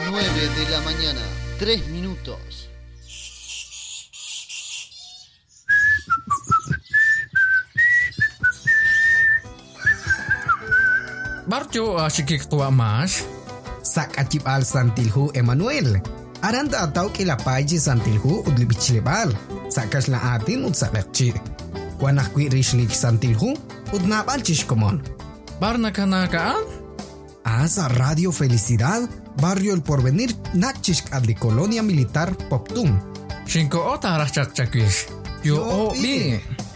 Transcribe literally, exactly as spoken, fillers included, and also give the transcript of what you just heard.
nueve de la mañana, tres minutos. Barjo asyik tua mas. Sak acip al santilhu Emmanuel. Aranda atau ke lapai santilhu ud lebih cilebal. Sakas la atin ud sakci. Kuanah kui rishlik santilhu ud napal cishkomon. Barna kanakaan? Asa Radio Felicidad, Barrio El Porvenir, Nakchishk adli Colonia Militar Poptum. Shinko ota rachak chakwish. Yo o bi.